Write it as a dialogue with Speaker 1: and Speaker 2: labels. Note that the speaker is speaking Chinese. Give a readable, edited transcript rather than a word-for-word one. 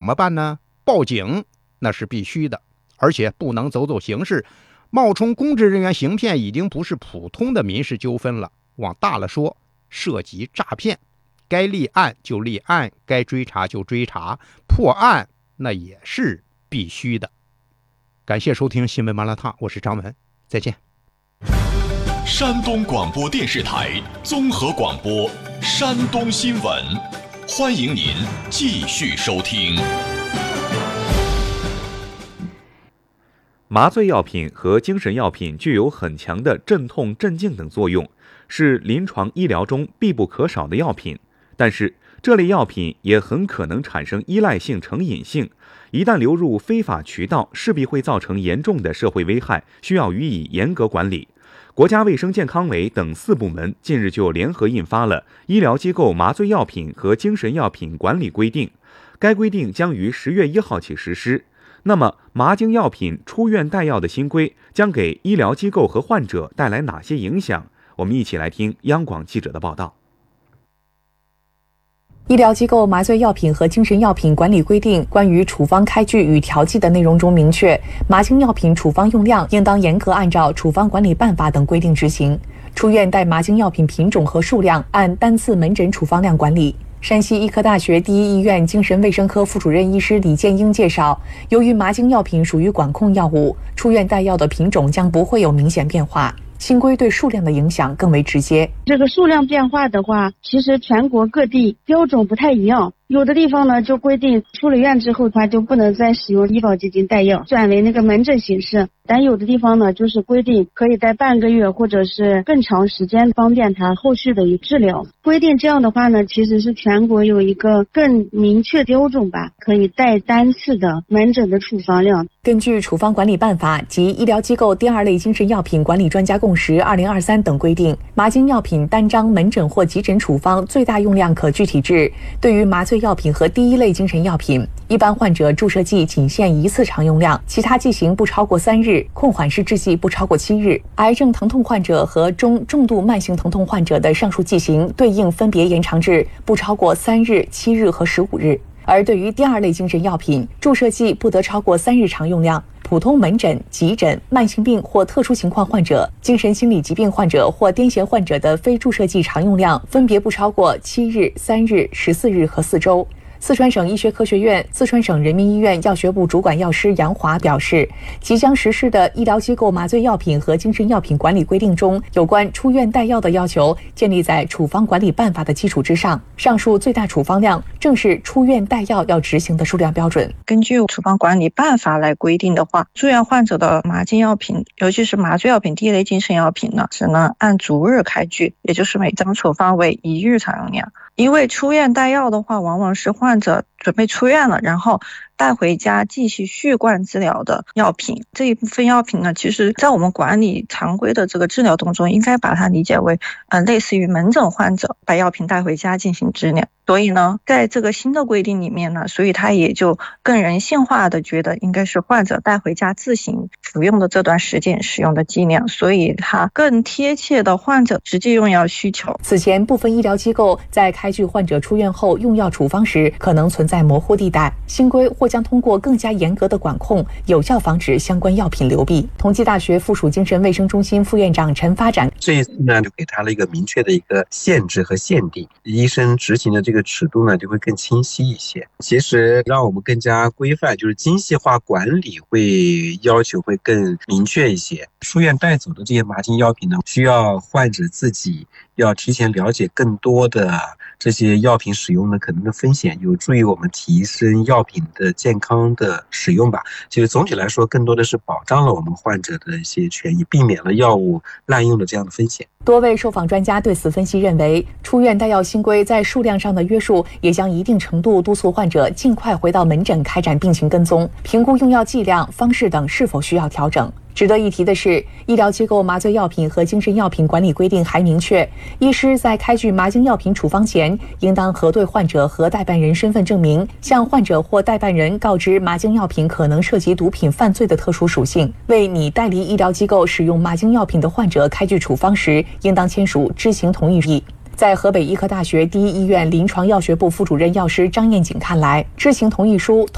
Speaker 1: 么办呢？报警那是必须的，而且不能走走形式，冒充公职人员行骗已经不是普通的民事纠纷了，往大了说涉及诈骗，该立案就立案，该追查就追查，破案那也是必须的。感谢收听新闻麻辣烫，我是张文，再见。
Speaker 2: 山东广播电视台综合广播山东新闻，欢迎您继续收听。
Speaker 3: 麻醉药品和精神药品具有很强的镇痛、镇静等作用，是临床医疗中必不可少的药品。但是，这类药品也很可能产生依赖性、成瘾性，一旦流入非法渠道，势必会造成严重的社会危害，需要予以严格管理。国家卫生健康委等4部门近日就联合印发了《医疗机构麻醉药品和精神药品管理规定》，该规定将于10月1号起实施。那么，麻精药品出院带药的新规将给医疗机构和患者带来哪些影响？我们一起来听央广记者的报道。
Speaker 4: 医疗机构麻醉药品和精神药品管理规定关于处方开具与调剂的内容中明确，麻精药品处方用量应当严格按照处方管理办法等规定执行。出院带麻精药品品种和数量按单次门诊处方量管理。山西医科大学第一医院精神卫生科副主任医师李建英介绍，由于麻精药品属于管控药物，出院带药的品种将不会有明显变化。新规对数量的影响更为直接。
Speaker 5: 这个数量变化的话，其实全国各地标准不太一样。有的地方呢就规定出了院之后的话就不能再使用医保基金带药，转为那个门诊形式。但有的地方呢就是规定可以带半个月或者是更长时间，方便他后续的治疗。规定这样的话呢，其实是全国有一个更明确标准吧，可以带单次的门诊的处方量。
Speaker 4: 根据处方管理办法及医疗机构第2类精神药品管理专家共识2023等规定，麻精药品单张门诊或急诊处方最大用量可具体至，对于麻醉药品和第1类精神药品，一般患者注射剂仅限1次常用量，其他剂型不超过3日，控缓释制剂不超过7日。癌症疼痛患者和重度慢性疼痛患者的上述剂型对应分别延长至不超过3日、7日和15日。而对于第2类精神药品，注射剂不得超过3日常用量，普通门诊、急诊、慢性病或特殊情况患者、精神心理疾病患者或癫痫患者的非注射剂常用量分别不超过7日、3日、14日和4周。四川省医学科学院、四川省人民医院药学部主管药师杨华表示，即将实施的医疗机构麻醉药品和精神药品管理规定中，有关出院带药的要求建立在处方管理办法的基础之上，上述最大处方量正是出院带药要执行的数量标准。
Speaker 6: 根据处方管理办法来规定的话，住院患者的麻精药品，尤其是麻醉药品第1类精神药品呢，只能按逐日开具，也就是每张处方为1日常用量。因为出院带药的话，往往是患者准备出院了，然后带回家继续续灌治疗的药品。这一部分药品呢，其实在我们管理常规的这个治疗当中，应该把它理解为类似于门诊患者把药品带回家进行治疗。所以呢，在这个新的规定里面呢，所以它也就更人性化的觉得应该是患者带回家自行服用的这段时间使用的剂量，所以它更贴切的患者实际用药需求。
Speaker 4: 此前部分医疗机构在开具患者出院后用药处方时可能存在模糊地带，新规或将通过更加严格的管控，有效防止相关药品流弊。同济大学附属精神卫生中心副院长陈发展，
Speaker 7: 这一次呢，就给他了一个明确的一个限制和限定，医生执行的这个尺度呢就会更清晰一些。其实让我们更加规范，就是精细化管理会要求会更明确一些。出院带走的这些麻精药品呢，需要患者自己要提前了解更多的这些药品使用的可能的风险，有助于我们提升药品的健康的使用吧。其实总体来说，更多的是保障了我们患者的一些权益，避免了药物滥用的这样的风险。
Speaker 4: 多位受访专家对此分析认为，出院带药新规在数量上的约束也将一定程度督促患者尽快回到门诊开展病情跟踪，评估用药剂量、方式等是否需要调整。值得一提的是，医疗机构麻醉药品和精神药品管理规定还明确，医师在开具麻精药品处方前，应当核对患者和代办人身份证明，向患者或代办人告知麻精药品可能涉及毒品犯罪的特殊属性。为拟代理医疗机构使用麻精药品的患者开具处方时，应当签署知情同意书。在河北医科大学第一医院临床药学部副主任药师张艳锦看来，知情同意书